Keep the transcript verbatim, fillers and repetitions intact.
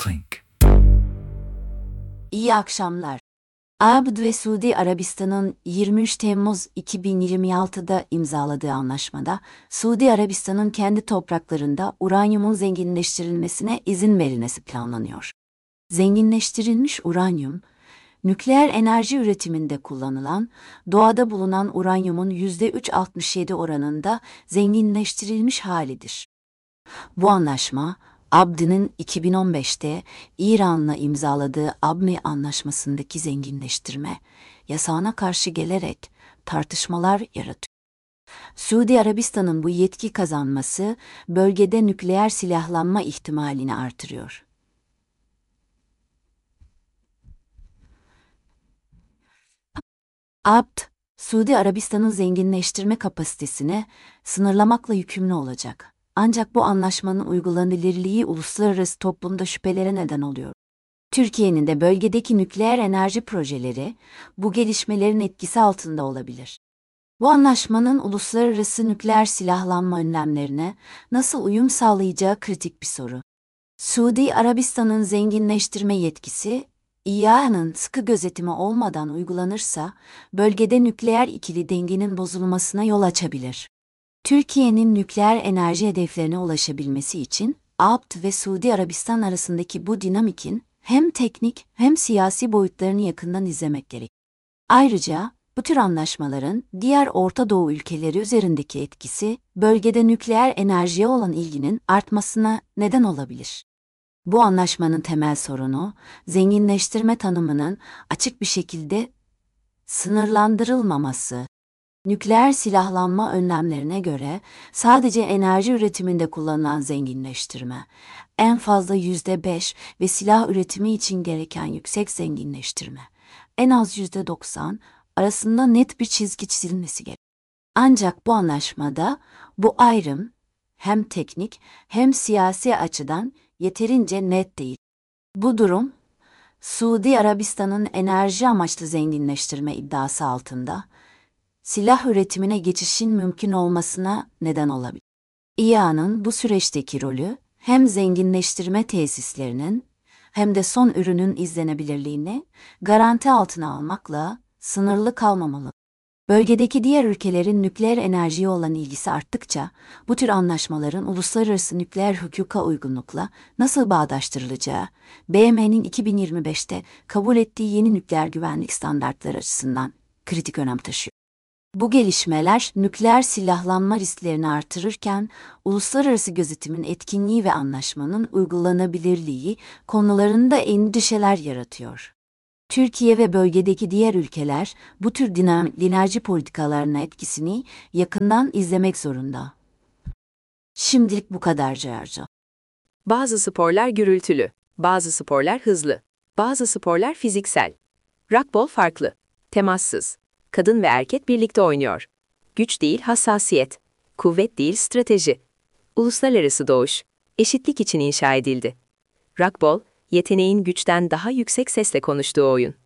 clink. İyi akşamlar. Abd ve Suudi Arabistan'ın yirmi üç Temmuz iki bin yirmi altıda imzaladığı anlaşmada, Suudi Arabistan'ın kendi topraklarında uranyumun zenginleştirilmesine izin verilmesi planlanıyor. Zenginleştirilmiş uranyum, nükleer enerji üretiminde kullanılan, doğada bulunan uranyumun yüzde üç virgül altmış yedi oranında zenginleştirilmiş halidir. Bu anlaşma, Abd'nin iki bin on beşte İran'la imzaladığı ABME anlaşmasındaki zenginleştirme yasağına karşı gelerek tartışmalar yaratıyor. Suudi Arabistan'ın bu yetki kazanması bölgede nükleer silahlanma ihtimalini artırıyor. Abd, Suudi Arabistan'ın zenginleştirme kapasitesini sınırlamakla yükümlü olacak. Ancak bu anlaşmanın uygulanabilirliği uluslararası toplumda şüphelere neden oluyor. Türkiye'nin de bölgedeki nükleer enerji projeleri bu gelişmelerin etkisi altında olabilir. Bu anlaşmanın uluslararası nükleer silahlanma önlemlerine nasıl uyum sağlayacağı kritik bir soru. Suudi Arabistan'ın zenginleştirme yetkisi, İ A E'nin sıkı gözetimi olmadan uygulanırsa, bölgede nükleer ikili dengenin bozulmasına yol açabilir. Türkiye'nin nükleer enerji hedeflerine ulaşabilmesi için, Abd ve Suudi Arabistan arasındaki bu dinamikin hem teknik hem siyasi boyutlarını yakından izlemek gerek. Ayrıca, bu tür anlaşmaların diğer Orta Doğu ülkeleri üzerindeki etkisi, bölgede nükleer enerjiye olan ilginin artmasına neden olabilir. Bu anlaşmanın temel sorunu, zenginleştirme tanımının açık bir şekilde sınırlandırılmaması. Nükleer silahlanma önlemlerine göre sadece enerji üretiminde kullanılan zenginleştirme, en fazla yüzde beş ve silah üretimi için gereken yüksek zenginleştirme, en az yüzde doksan arasında net bir çizgi çizilmesi gerek. Ancak bu anlaşmada bu ayrım hem teknik hem siyasi açıdan yeterince net değil. Bu durum, Suudi Arabistan'ın enerji amaçlı zenginleştirme iddiası altında, silah üretimine geçişin mümkün olmasına neden olabilir. İ A E'nin bu süreçteki rolü, hem zenginleştirme tesislerinin hem de son ürünün izlenebilirliğini garanti altına almakla sınırlı kalmamalı. Bölgedeki diğer ülkelerin nükleer enerjiye olan ilgisi arttıkça, bu tür anlaşmaların uluslararası nükleer hukuka uygunlukla nasıl bağdaştırılacağı, B M'nin iki bin yirmi beşte kabul ettiği yeni nükleer güvenlik standartları açısından kritik önem taşıyor. Bu gelişmeler nükleer silahlanma risklerini artırırken, uluslararası gözetimin etkinliği ve anlaşmanın uygulanabilirliği konularında endişeler yaratıyor. Türkiye ve bölgedeki diğer ülkeler bu tür dinamik enerji politikalarına etkisini yakından izlemek zorunda. Şimdilik bu kadar Cerco. Bazı sporlar gürültülü, bazı sporlar hızlı, bazı sporlar fiziksel. Rugby farklı, temassız. Kadın ve erkek birlikte oynuyor. Güç değil hassasiyet, kuvvet değil strateji. Uluslararası doğuş, eşitlik için inşa edildi. Rugby, yeteneğin güçten daha yüksek sesle konuştuğu oyun.